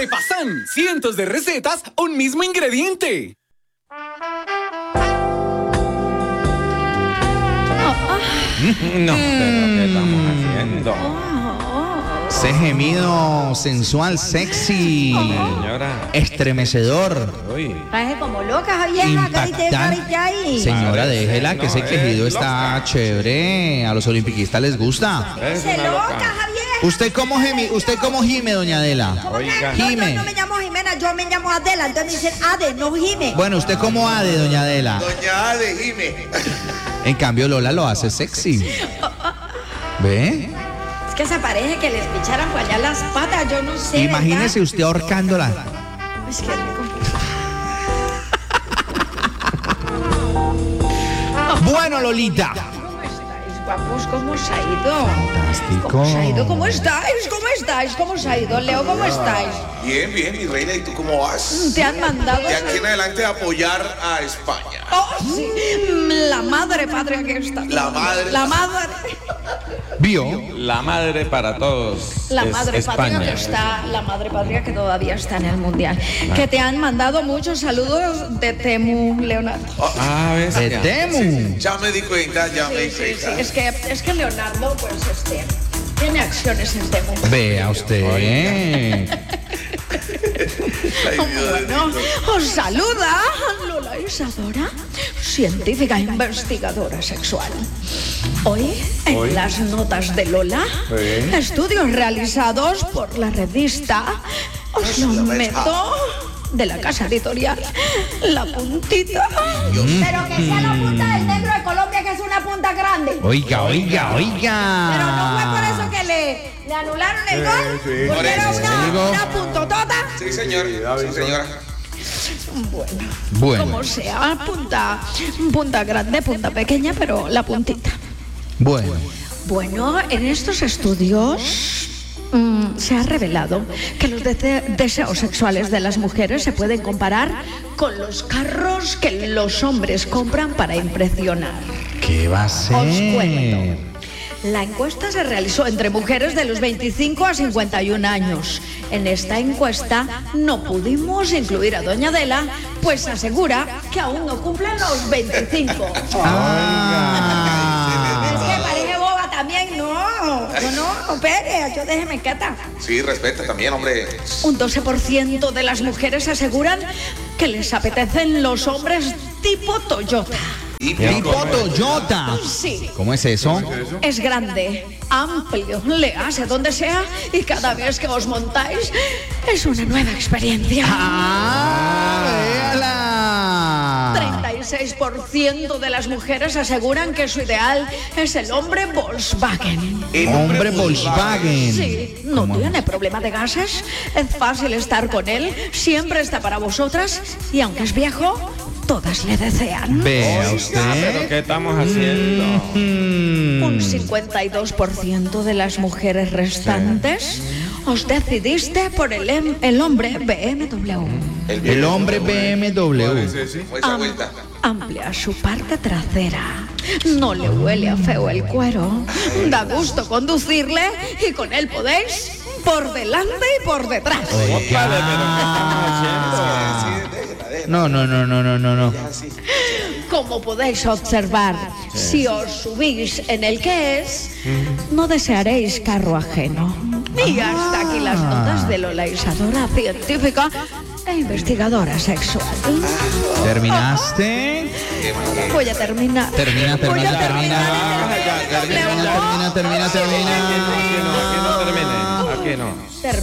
Arepasan, cientos de recetas, un mismo ingrediente. No, pero ¿qué estamos haciendo? Ese gemido sensual, sexy, Señora. estremecedor, Uy. Parece como loca, vieja, carita ahí. Señora, déjela que ese No, quejido es está loca. chévere. A los olimpiquistas les gusta. Es Se una loca, loca. Javier. ¿Usted cómo gime, doña Adela? Oiga. No, Gime. yo no me llamo Jimena, yo me llamo Adela. Entonces me dicen Ade, no Jime. Bueno, ¿usted cómo ade, doña Adela? Doña Ade, Jime. En cambio, Lola lo hace sexy. ¿Ve? Es que se parece que les picharan por allá las patas, yo no sé. Imagínese ¿verdad? usted ahorcándola. Es que rico. Bueno, Lolita. ¿Cómo estáis, guapos? ¿Cómo os ha ido? Fantástico. ¿Cómo os ha ido? ¿Cómo estáis? ¿Cómo estáis? ¿Cómo os ha ido? Leo, ¿cómo estáis? Bien, bien, mi reina. ¿Y tú cómo vas? ¿Te han mandado? De aquí en adelante apoyar a España. Oh, sí. La madre patria que está. La madre. La madre. ¿Vio? La madre para todos. La es madre patria España. que está, la madre patria que todavía está en el mundial. Que te han mandado muchos saludos de Temu, Leonardo. Ah, ¿ves? De Temu. Ya me di cuenta, ya me di Sí, sí, cuenta. es que Leonardo, pues tiene acciones en Temu. Vea usted. Ay, Dios Bueno, bendito. os saluda Lola Isadora, científica investigadora sexual. Hoy, en las notas de Lola, estudios realizados por la revista, os lo meto de la casa editorial, La Puntita. Pero que sea la punta del negro de Colombia, que es una punta grande. Oiga. Pero no fue por eso que le anularon el gol, porque era una puntotota. Sí, señor. Sí, señora. Bueno. Como sea, punta grande, punta pequeña, pero la puntita. Bueno. Bueno, en estos estudios se ha revelado que los deseos sexuales de las mujeres se pueden comparar con los carros que los hombres compran para impresionar. ¿Qué va a ser? Os cuento. La encuesta se realizó entre mujeres de los 25 a 51 años. En esta encuesta no pudimos incluir a doña Adela, pues asegura que aún no cumplen los 25. Es que parece boba también, no, espere, yo déjeme quieta. Sí, respeta también, hombre. Un 12% de las mujeres aseguran que les apetecen los hombres tipo Toyota. Tipo Toyota. Sí. ¿Cómo es eso? Es grande, amplio, le hace donde sea y cada vez que os montáis es una nueva experiencia. ¡Véala! 36% de las mujeres aseguran que su ideal es el hombre Volkswagen. Hombre Volkswagen. Sí, no tiene problema de gases, es fácil estar con él, siempre está para vosotras y aunque es viejo, todas le desean. Vea ¿Pero usted. qué estamos haciendo? Un 52% de las mujeres restantes os decidiste por el hombre BMW. El hombre BMW. Esa vuelta. Amplia su parte trasera. No le huele a feo el cuero. Da gusto conducirle y con él podéis por delante y por detrás. Oiga. No. Como podéis observar, si os subís en el que es, no desearéis carro ajeno. Y hasta aquí las notas de Lola Isadora, científica e investigadora sexual. ¿Terminaste? Voy a terminar. Termina. Voy a Termina. Aquí no termine. Aquí no.